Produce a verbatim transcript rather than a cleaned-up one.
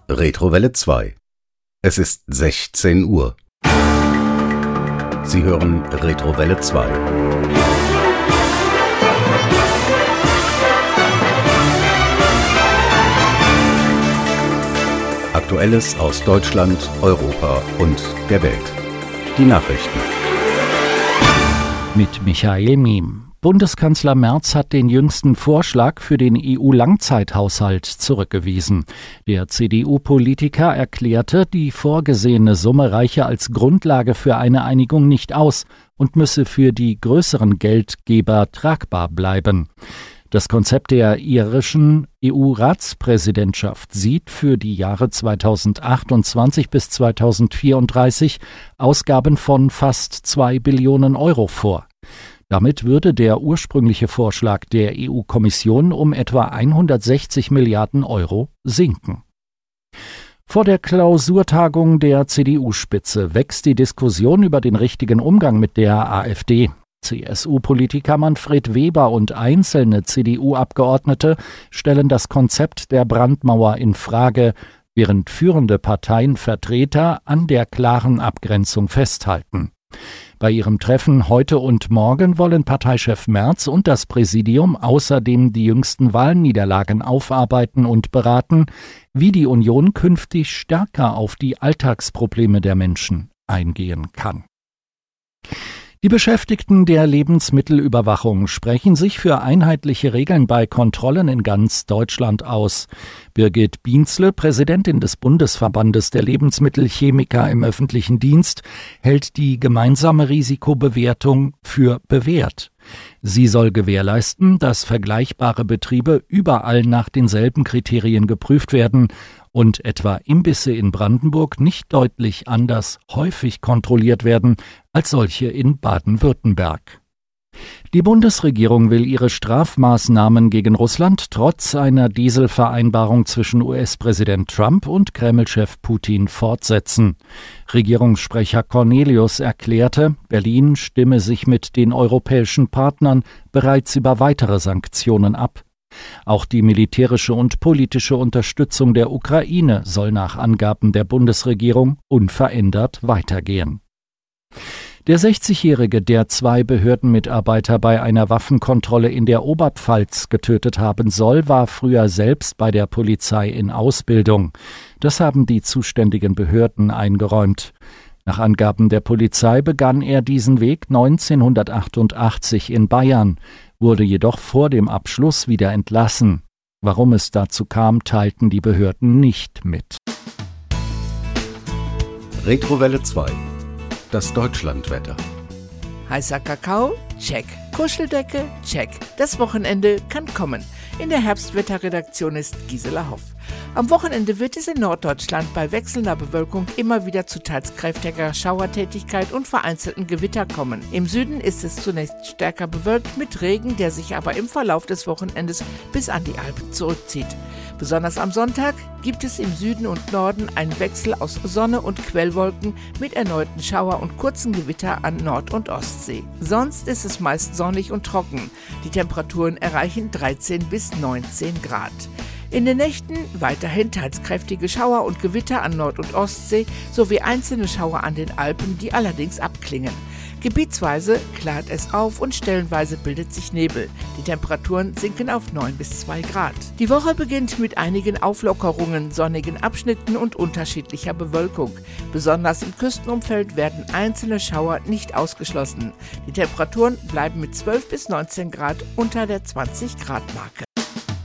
Retrowelle zwei. Es ist sechzehn Uhr. Sie hören Retrowelle zwei. Aktuelles aus Deutschland, Europa und der Welt. Die Nachrichten. Mit Michael Miem. Bundeskanzler Merz hat den jüngsten Vorschlag für den E U-Langzeithaushalt zurückgewiesen. Der C D U-Politiker erklärte, die vorgesehene Summe reiche als Grundlage für eine Einigung nicht aus und müsse für die größeren Geldgeber tragbar bleiben. Das Konzept der irischen E U-Ratspräsidentschaft sieht für die Jahre zweitausendachtundzwanzig bis zweitausendvierunddreißig Ausgaben von fast zwei Billionen Euro vor. Damit würde der ursprüngliche Vorschlag der E U-Kommission um etwa hundertsechzig Milliarden Euro sinken. Vor der Klausurtagung der C D U-Spitze wächst die Diskussion über den richtigen Umgang mit der AfD. C S U-Politiker Manfred Weber und einzelne C D U-Abgeordnete stellen das Konzept der Brandmauer in Frage, während führende Parteienvertreter an der klaren Abgrenzung festhalten. Bei ihrem Treffen heute und morgen wollen Parteichef Merz und das Präsidium außerdem die jüngsten Wahlniederlagen aufarbeiten und beraten, wie die Union künftig stärker auf die Alltagsprobleme der Menschen eingehen kann. Die Beschäftigten der Lebensmittelüberwachung sprechen sich für einheitliche Regeln bei Kontrollen in ganz Deutschland aus. Birgit Bienzle, Präsidentin des Bundesverbandes der Lebensmittelchemiker im öffentlichen Dienst, hält die gemeinsame Risikobewertung für bewährt. Sie soll gewährleisten, dass vergleichbare Betriebe überall nach denselben Kriterien geprüft werden und etwa Imbisse in Brandenburg nicht deutlich anders häufig kontrolliert werden als solche in Baden-Württemberg. Die Bundesregierung will ihre Strafmaßnahmen gegen Russland trotz einer Dieselvereinbarung zwischen U S-Präsident Trump und Kreml-Chef Putin fortsetzen. Regierungssprecher Cornelius erklärte, Berlin stimme sich mit den europäischen Partnern bereits über weitere Sanktionen ab. Auch die militärische und politische Unterstützung der Ukraine soll nach Angaben der Bundesregierung unverändert weitergehen. Der sechzigjährige, der zwei Behördenmitarbeiter bei einer Waffenkontrolle in der Oberpfalz getötet haben soll, war früher selbst bei der Polizei in Ausbildung. Das haben die zuständigen Behörden eingeräumt. Nach Angaben der Polizei begann er diesen Weg neunzehnhundertachtundachtzig in Bayern, wurde jedoch vor dem Abschluss wieder entlassen. Warum es dazu kam, teilten die Behörden nicht mit. Retrowelle zwei. Das Deutschlandwetter. Heißer Kakao? Check. Kuscheldecke? Check. Das Wochenende kann kommen. In der Herbstwetterredaktion ist Gisela Hoff. Am Wochenende wird es in Norddeutschland bei wechselnder Bewölkung immer wieder zu teils kräftiger Schauertätigkeit und vereinzelten Gewitter kommen. Im Süden ist es zunächst stärker bewölkt mit Regen, der sich aber im Verlauf des Wochenendes bis an die Alpen zurückzieht. Besonders am Sonntag gibt es im Süden und Norden einen Wechsel aus Sonne und Quellwolken mit erneuten Schauer- und kurzen Gewitter an Nord- und Ostsee. Sonst ist es meist sonnig und trocken. Die Temperaturen erreichen dreizehn bis neunzehn Grad. In den Nächten weiterhin teils kräftige Schauer und Gewitter an Nord- und Ostsee sowie einzelne Schauer an den Alpen, die allerdings abklingen. Gebietsweise klart es auf und stellenweise bildet sich Nebel. Die Temperaturen sinken auf neun bis zwei Grad. Die Woche beginnt mit einigen Auflockerungen, sonnigen Abschnitten und unterschiedlicher Bewölkung. Besonders im Küstenumfeld werden einzelne Schauer nicht ausgeschlossen. Die Temperaturen bleiben mit zwölf bis neunzehn Grad unter der zwanzig Grad Marke.